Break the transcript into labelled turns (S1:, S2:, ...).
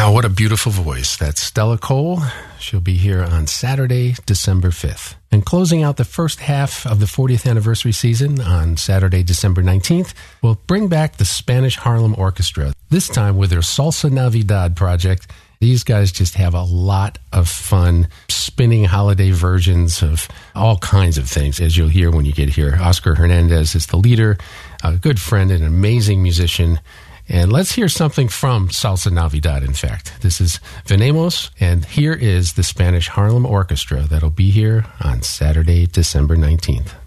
S1: Wow, what a beautiful voice. That's Stella Cole. She'll be here on Saturday, December 5th. And closing out the first half of the 40th anniversary season on Saturday, December 19th, we'll bring back the Spanish Harlem Orchestra, this time with their Salsa Navidad project. These guys just have a lot of fun spinning holiday versions of all kinds of things, as you'll hear when you get here. Oscar Hernandez is the leader, a good friend and an amazing musician. And let's hear something from Salsa Navidad, in fact. This is Venemos, and here is the Spanish Harlem Orchestra that'll be here on Saturday, December 19th.